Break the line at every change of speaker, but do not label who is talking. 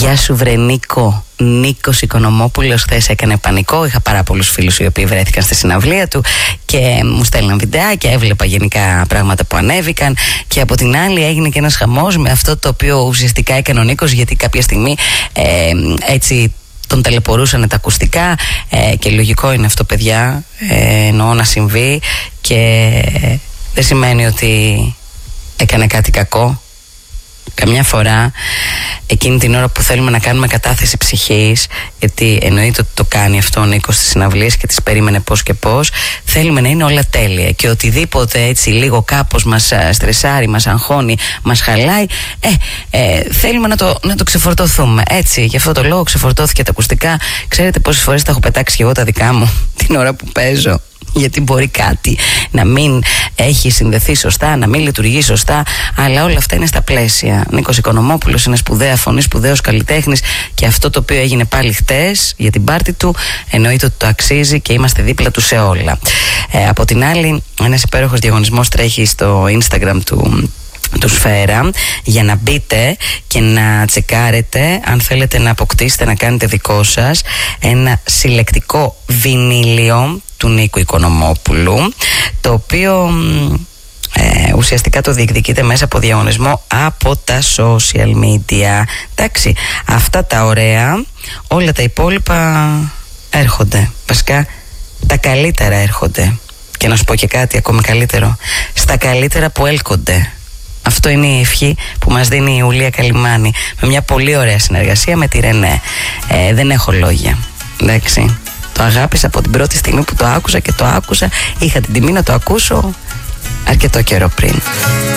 Γεια σου βρε Νίκο. Νίκος Οικονομόπουλος χθες έκανε πανικό. Είχα πάρα πολλούς φίλους οι οποίοι βρέθηκαν στη συναυλία του και μου στέλναν βιντεάκια, έβλεπα γενικά πράγματα που ανέβηκαν, και από την άλλη έγινε και ένας χαμός με αυτό το οποίο ουσιαστικά έκανε ο Νίκος, γιατί κάποια στιγμή έτσι τον ταλαιπωρούσαν τα ακουστικά, και λογικό είναι αυτό, παιδιά, εννοώ να συμβεί, και δεν σημαίνει ότι έκανε κάτι κακό. Καμιά φορά εκείνη την ώρα που θέλουμε να κάνουμε κατάθεση ψυχής, γιατί εννοείται ότι το κάνει αυτό ο Νίκος στις συναυλίες και τις περίμενε πώς και πώς, θέλουμε να είναι όλα τέλεια, και οτιδήποτε έτσι λίγο κάπως μας στρεσάρει, μας αγχώνει, μας χαλάει, θέλουμε να το ξεφορτωθούμε. Έτσι, γι' αυτό το λόγο ξεφορτώθηκε τα ακουστικά. Ξέρετε πόσες φορές τα έχω πετάξει και εγώ τα δικά μου την ώρα που παίζω, γιατί μπορεί κάτι να μην έχει συνδεθεί σωστά, να μην λειτουργεί σωστά, αλλά όλα αυτά είναι στα πλαίσια. Νίκος Οικονομόπουλος είναι σπουδαία φωνή, σπουδαίος καλλιτέχνης, και αυτό το οποίο έγινε πάλι χτες για την πάρτι του, εννοείται ότι το αξίζει και είμαστε δίπλα του σε όλα. Από την άλλη, ένας υπέροχος διαγωνισμός τρέχει στο Instagram του Σφαίρα, για να μπείτε και να τσεκάρετε αν θέλετε να αποκτήσετε, να κάνετε δικό σας ένα συλλεκτικό βινίλιο του Νίκου Οικονομόπουλου, το οποίο ουσιαστικά το διεκδικείτε μέσα από διαγωνισμό από τα social media. Εντάξει, αυτά τα ωραία, όλα τα υπόλοιπα έρχονται. Βασικά τα καλύτερα έρχονται, και να σου πω και κάτι ακόμη καλύτερο, στα καλύτερα που έλκονται. Αυτό είναι η ευχή που μας δίνει η Ιουλία Καλιμάνη, με μια πολύ ωραία συνεργασία με τη Ρενέ. Δεν έχω λόγια, εντάξει. Το αγάπησα από την πρώτη στιγμή που το άκουσα, και το άκουσα, είχα την τιμή να το ακούσω αρκετό καιρό πριν.